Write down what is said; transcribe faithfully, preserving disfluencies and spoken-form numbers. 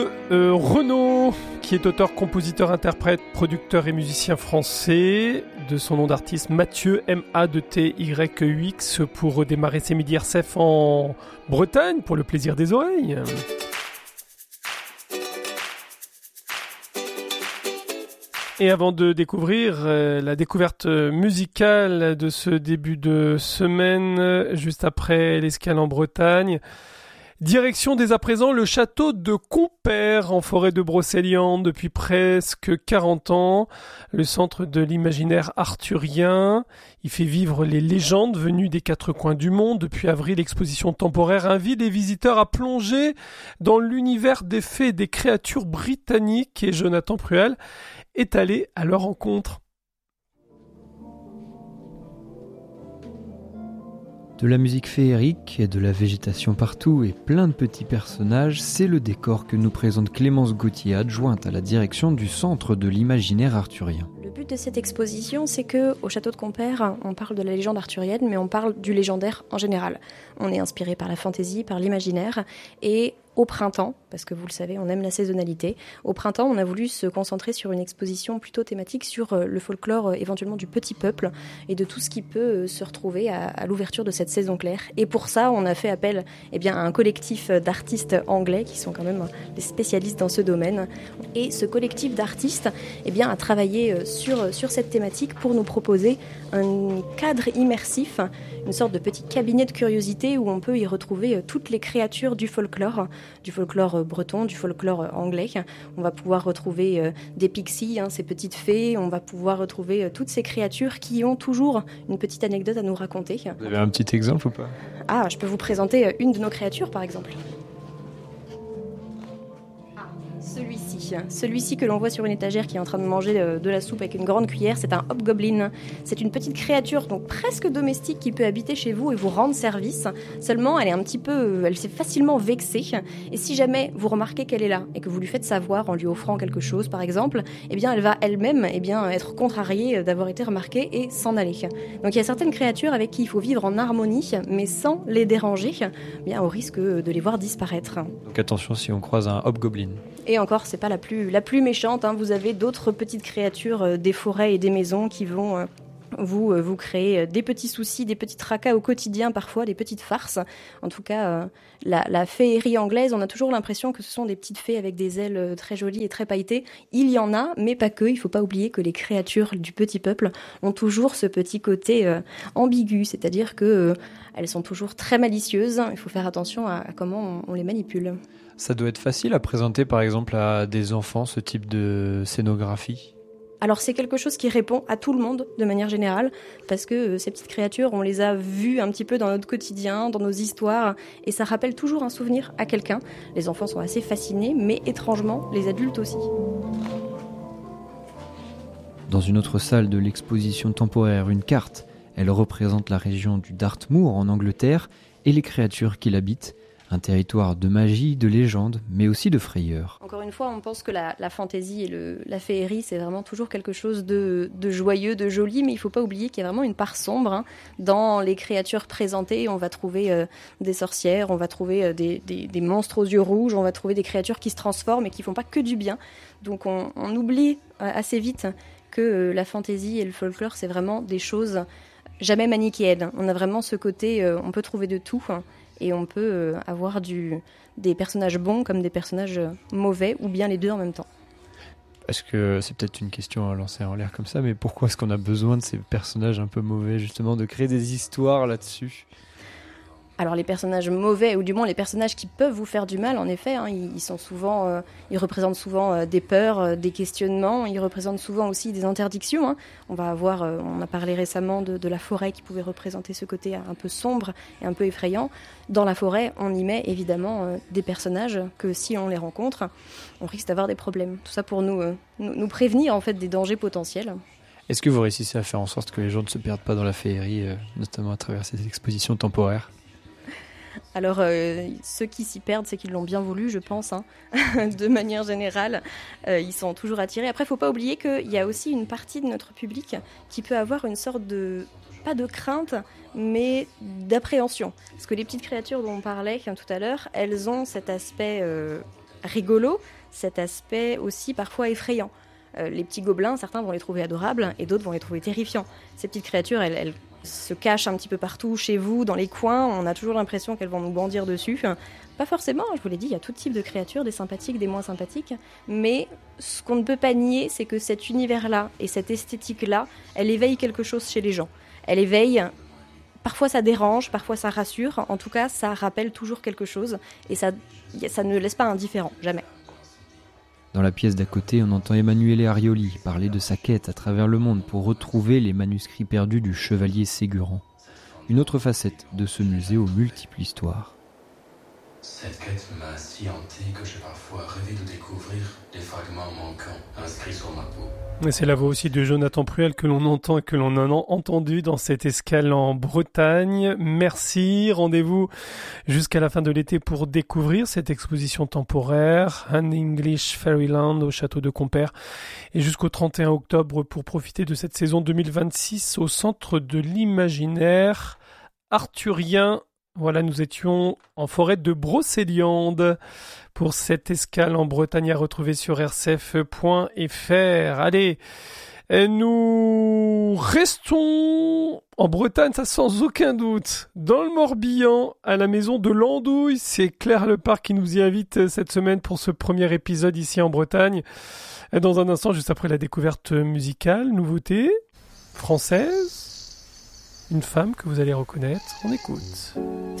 Euh, Renaud, qui est auteur, compositeur, interprète, producteur et musicien français, de son nom d'artiste Mathieu, M A T Y U X, pour démarrer ses Midi R C F en Bretagne, pour le plaisir des oreilles. Et avant de découvrir euh, la découverte musicale de ce début de semaine, juste après l'escale en Bretagne, direction dès à présent le château de Compère en forêt de Brocéliande depuis presque quarante ans, le centre de l'imaginaire arthurien. Il fait vivre les légendes venues des quatre coins du monde. Depuis avril, l'exposition temporaire invite les visiteurs à plonger dans l'univers des fées et des créatures britanniques, et Jonathan Pruel est allé à leur rencontre. De la musique féerique et de la végétation partout et plein de petits personnages, c'est le décor que nous présente Clémence Gauthier, adjointe à la direction du Centre de l'imaginaire arthurien. Le but de cette exposition, c'est que au château de Compère, on parle de la légende arthurienne, mais on parle du légendaire en général. On est inspiré par la fantaisie, par l'imaginaire, et au printemps, parce que vous le savez, on aime la saisonnalité, au printemps, on a voulu se concentrer sur une exposition plutôt thématique sur le folklore éventuellement du petit peuple et de tout ce qui peut se retrouver à, à l'ouverture de cette saison claire. Et pour ça, on a fait appel eh bien, à un collectif d'artistes anglais qui sont quand même des spécialistes dans ce domaine. Et ce collectif d'artistes eh bien, a travaillé sur, sur cette thématique pour nous proposer un cadre immersif, une sorte de petit cabinet de curiosité où on peut y retrouver toutes les créatures du folklore, du folklore breton, du folklore anglais. On va pouvoir retrouver euh, des pixies, hein, ces petites fées. On va pouvoir retrouver euh, toutes ces créatures qui ont toujours une petite anecdote à nous raconter. Vous avez un petit exemple ou pas ? Ah, je peux vous présenter euh, une de nos créatures, par exemple. Ah, celui-ci. Celui-ci que l'on voit sur une étagère qui est en train de manger de, de la soupe avec une grande cuillère, c'est un hobgoblin. C'est une petite créature donc presque domestique qui peut habiter chez vous et vous rendre service. Seulement, elle est un petit peu, elle s'est facilement vexée. Et si jamais vous remarquez qu'elle est là et que vous lui faites savoir en lui offrant quelque chose, par exemple, eh bien, elle va elle-même eh bien, être contrariée d'avoir été remarquée et s'en aller. Donc, il y a certaines créatures avec qui il faut vivre en harmonie, mais sans les déranger, eh bien, au risque de les voir disparaître. Donc, attention si on croise un hobgoblin. Et encore, c'est pas la plus, la plus méchante, hein. Vous avez d'autres petites créatures euh, des forêts et des maisons qui vont euh, vous, euh, vous créer des petits soucis, des petits tracas au quotidien, parfois des petites farces. En tout cas, euh, la, la féerie anglaise, on a toujours l'impression que ce sont des petites fées avec des ailes très jolies et très pailletées. Il y en a, mais pas que. Il faut pas oublier que les créatures du petit peuple ont toujours ce petit côté euh, ambigu, c'est-à-dire que euh, elles sont toujours très malicieuses. Il faut faire attention à, à comment on, on les manipule. Ça doit être facile à présenter par exemple à des enfants, ce type de scénographie ? Alors c'est quelque chose qui répond à tout le monde de manière générale, parce que euh, ces petites créatures, on les a vues un petit peu dans notre quotidien, dans nos histoires, et ça rappelle toujours un souvenir à quelqu'un. Les enfants sont assez fascinés, mais étrangement, les adultes aussi. Dans une autre salle de l'exposition temporaire, une carte, elle représente la région du Dartmoor en Angleterre et les créatures qui l'habitent. Un territoire de magie, de légende, mais aussi de frayeur. Encore une fois, on pense que la, la fantaisie et le, la féerie, c'est vraiment toujours quelque chose de, de joyeux, de joli, mais il ne faut pas oublier qu'il y a vraiment une part sombre hein. Dans les créatures présentées, on va trouver euh, des sorcières, on va trouver euh, des, des, des monstres aux yeux rouges, on va trouver des créatures qui se transforment et qui ne font pas que du bien. Donc on, on oublie euh, assez vite que euh, la fantaisie et le folklore, c'est vraiment des choses jamais manichéennes. On a vraiment ce côté, euh, on peut trouver de tout, hein. Et on peut avoir du, des personnages bons comme des personnages mauvais, ou bien les deux en même temps. Est-ce que c'est peut-être une question à lancer en l'air comme ça, mais pourquoi est-ce qu'on a besoin de ces personnages un peu mauvais, justement, de créer des histoires là-dessus ? Alors les personnages mauvais, ou du moins les personnages qui peuvent vous faire du mal, en effet, hein, ils, ils sont souvent, euh, ils représentent souvent euh, des peurs, euh, des questionnements, ils représentent souvent aussi des interdictions. Hein. On va avoir, euh, on a parlé récemment de, de la forêt qui pouvait représenter ce côté un peu sombre et un peu effrayant. Dans la forêt, on y met évidemment euh, des personnages que si on les rencontre, on risque d'avoir des problèmes. Tout ça pour nous, euh, nous, nous prévenir en fait des dangers potentiels. Est-ce que vous réussissez à faire en sorte que les gens ne se perdent pas dans la féerie, euh, notamment à travers ces expositions temporaires ? Alors, euh, ceux qui s'y perdent, c'est qu'ils l'ont bien voulu, je pense, hein. De manière générale. Euh, ils sont toujours attirés. Après, il ne faut pas oublier qu'il y a aussi une partie de notre public qui peut avoir une sorte de, pas de crainte, mais d'appréhension. Parce que les petites créatures dont on parlait tout à l'heure, elles ont cet aspect euh, rigolo, cet aspect aussi parfois effrayant. Euh, les petits gobelins, certains vont les trouver adorables et d'autres vont les trouver terrifiants. Ces petites créatures, elles, elles se cachent un petit peu partout chez vous, dans les coins, on a toujours l'impression qu'elles vont nous bandir dessus. Pas forcément, je vous l'ai dit, il y a tout type de créatures, des sympathiques, des moins sympathiques, mais ce qu'on ne peut pas nier, c'est que cet univers-là et cette esthétique-là, elle éveille quelque chose chez les gens. Elle éveille, parfois ça dérange, parfois ça rassure, en tout cas ça rappelle toujours quelque chose et ça, ça ne laisse pas indifférent, jamais. Dans la pièce d'à côté, on entend Emanuele Arioli parler de sa quête à travers le monde pour retrouver les manuscrits perdus du chevalier Ségurant. Une autre facette de ce musée aux multiples histoires. Cette quête m'a si hanté que j'ai parfois rêvé de découvrir les fragments manquants inscrits sur ma peau. Et c'est la voix aussi de Jonathan Pruel que l'on entend et que l'on a entendu dans cette escale en Bretagne. Merci, rendez-vous jusqu'à la fin de l'été pour découvrir cette exposition temporaire An English Fairyland au château de Compère et jusqu'au trente et un octobre pour profiter de cette saison deux mille vingt-six au centre de l'imaginaire arthurien. Voilà, nous étions en forêt de Brocéliande pour cette escale en Bretagne à retrouver sur r c f point f r. Allez, nous restons en Bretagne, ça sans aucun doute, dans le Morbihan, à la maison de l'Andouille. C'est Claire Lepard qui nous y invite cette semaine pour ce premier épisode ici en Bretagne. Dans un instant, juste après la découverte musicale, nouveauté française. Une femme que vous allez reconnaître, on écoute.